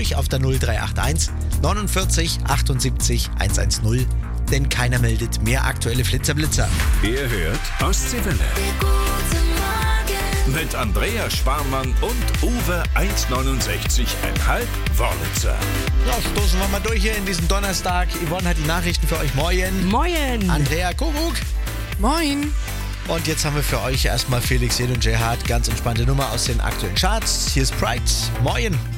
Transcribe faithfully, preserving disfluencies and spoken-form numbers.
euch auf der null drei acht eins neunundvierzig achtundsiebzig hundertzehn, denn keiner meldet mehr aktuelle Flitzer-Blitzer. Ihr hört Ostseewelle. Mit Andrea Sparmann und Uwe eins neunundsechzig Komma fünf Wörlitzer. Ja, stoßen wir mal durch hier in diesen Donnerstag. Yvonne hat die Nachrichten für euch. Moin. Moin. Andrea Kuckuck. Moin. Und jetzt haben wir für euch erstmal Felix Jen und J Hart. Ganz entspannte Nummer aus den aktuellen Charts. Hier ist Pride. Moin.